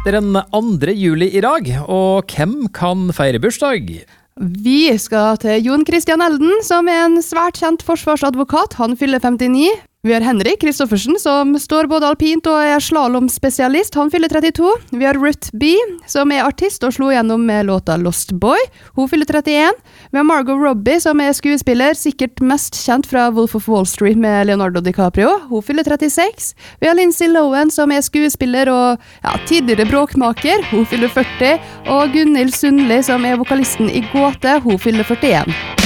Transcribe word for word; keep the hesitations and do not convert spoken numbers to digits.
Det er den andre juli i dag, og hvem kan feire bursdag? Vi skal til Jon Christian Elden, som er en svært kjent forsvarsadvokat. Han fyller femtini. Vi har Henrik Kristoffersen, som står både alpint og er slalomspesialist. Han fyller trettito. Vi har Ruth B, som er artist og slo gjennom med låta Lost Boy. Hun fyller trettien. Vi har Margot Robbie, som er skuespiller, sikkert mest kjent fra Wolf of Wall Street med Leonardo DiCaprio. Hun fyller trettiseks. Vi har Lindsay Lohan, som er skuespiller og ja, tidligere bråkmaker. Hun fyller førti. Og Gunhild Sundli, som er vokalisten i Gåte. Hun fyller førtien.